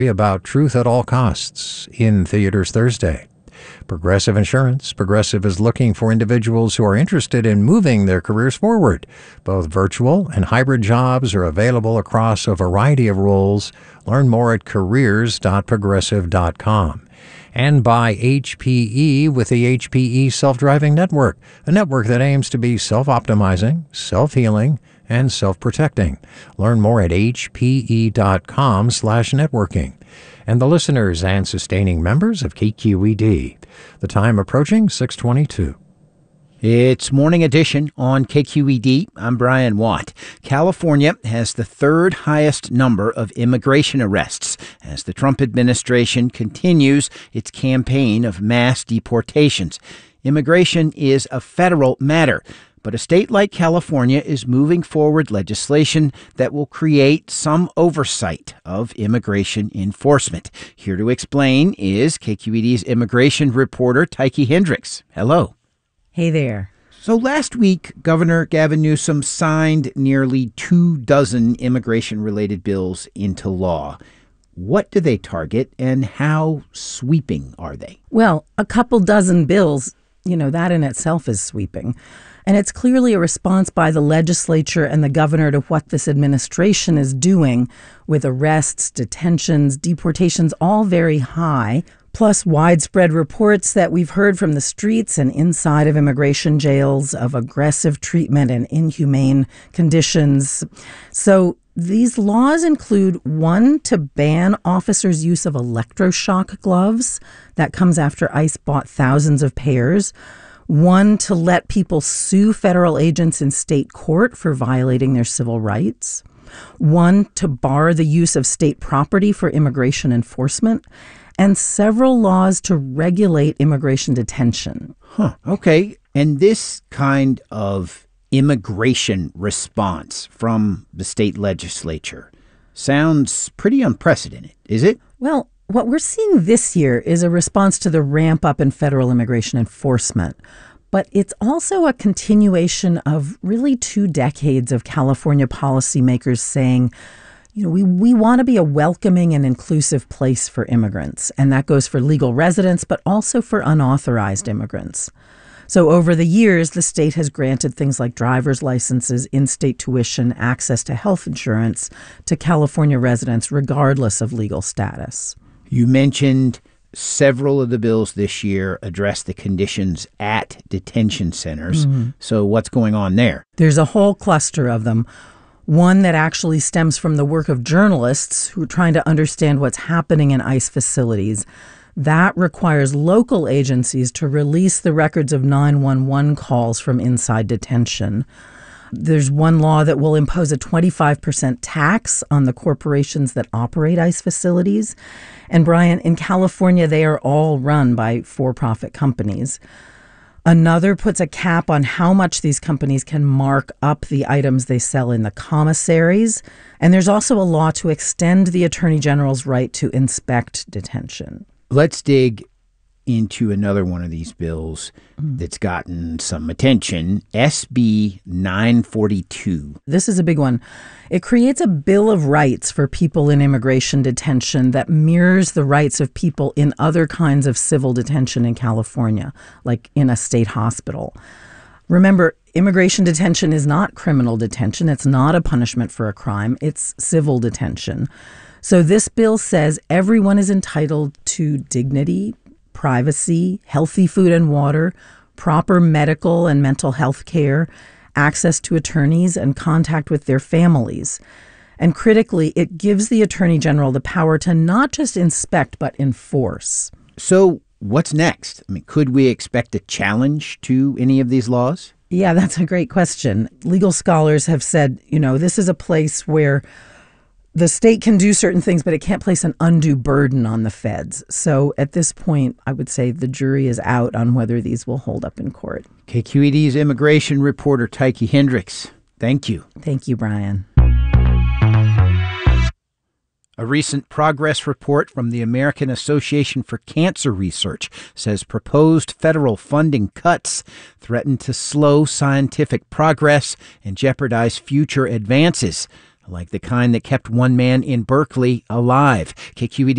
about Truth at All Costs in theaters Thursday. Progressive Insurance. Progressive is looking for individuals who are interested in moving their careers forward. Both virtual and hybrid jobs are available across a variety of roles. Learn more at careers.progressive.com. And by HPE with the HPE Self-Driving Network, a network that aims to be self-optimizing, self-healing, and self-protecting. Learn more at hpe.com/networking. And the listeners and sustaining members of KQED. The time approaching 6:22. It's Morning Edition on KQED. I'm Brian Watt. California has the third highest number of immigration arrests as the Trump administration continues its campaign of mass deportations. Immigration is a federal matter, but a state like California is moving forward legislation that will create some oversight of immigration enforcement. Here to explain is KQED's immigration reporter, Tyche Hendricks. Hello. Hey there. So last week, Governor Gavin Newsom signed nearly 24 immigration-related bills into law. What do they target and how sweeping are they? Well, a couple dozen bills, that in itself is sweeping. And it's clearly a response by the legislature and the governor to what this administration is doing with arrests, detentions, deportations, all very high, plus widespread reports that we've heard from the streets and inside of immigration jails of aggressive treatment and inhumane conditions. So these laws include one to ban officers' use of electroshock gloves. That comes after ICE bought thousands of pairs. One to let people sue federal agents in state court for violating their civil rights. One to bar the use of state property for immigration enforcement. And several laws to regulate immigration detention. Okay. And this kind of immigration response from the state legislature sounds pretty unprecedented, is it? Well, what we're seeing this year is a response to the ramp up in federal immigration enforcement. But it's also a continuation of really 2 decades of California policymakers saying, we want to be a welcoming and inclusive place for immigrants. And that goes for legal residents, but also for unauthorized immigrants. So over the years, the state has granted things like driver's licenses, in-state tuition, access to health insurance to California residents, regardless of legal status. You mentioned several of the bills this year address the conditions at detention centers. So what's going on there? There's a whole cluster of them. One that actually stems from the work of journalists who are trying to understand what's happening in ICE facilities. That requires local agencies to release the records of 911 calls from inside detention. There's one law that will impose a 25% tax on the corporations that operate ICE facilities. And Brian, in California, they are all run by for-profit companies. Another puts a cap on how much these companies can mark up the items they sell in the commissaries. And there's also a law to extend the Attorney General's right to inspect detention. Let's dig into another one of these bills that's gotten some attention, SB 942. This is a big one. It creates a Bill of Rights for people in immigration detention that mirrors the rights of people in other kinds of civil detention in California, like in a state hospital. Remember, immigration detention is not criminal detention. It's not a punishment for a crime. It's civil detention. So this bill says everyone is entitled to dignity, privacy, healthy food and water, proper medical and mental health care, access to attorneys, and contact with their families. And critically, it gives the Attorney General the power to not just inspect, but enforce. So what's next? Could we expect a challenge to any of these laws? Yeah, that's a great question. Legal scholars have said, this is a place where the state can do certain things, but it can't place an undue burden on the feds. So at this point, I would say the jury is out on whether these will hold up in court. KQED's immigration reporter, Tyche Hendricks. Thank you. Thank you, Brian. A recent progress report from the American Association for Cancer Research says proposed federal funding cuts threaten to slow scientific progress and jeopardize future advances. like the kind that kept one man in Berkeley alive. KQED